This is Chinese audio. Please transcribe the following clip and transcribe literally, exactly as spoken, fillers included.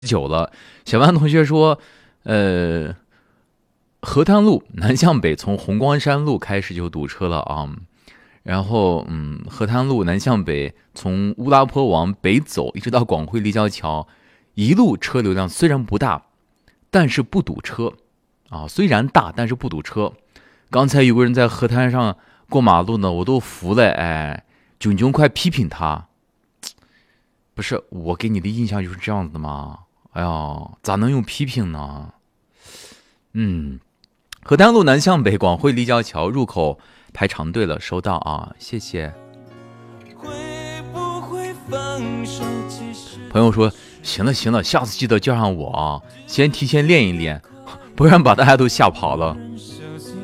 久了。小万同学说，呃，河滩路南向北从红光山路开始就堵车了啊。然后，嗯，河滩路南向北从乌拉坡往北走，一直到广汇立交桥，一路车流量虽然不大，但是不堵车啊。虽然大，但是不堵车。刚才有个人在河滩上过马路呢，我都服了，哎，炯炯快批评他。不是我给你的印象就是这样子的吗？哎呀，咋能用批评呢？嗯，河滩路南向北广汇立交桥入口排长队了，收到啊，谢谢。朋友说，行了行了，下次记得叫上我啊，先提前练一练，不然把大家都吓跑了。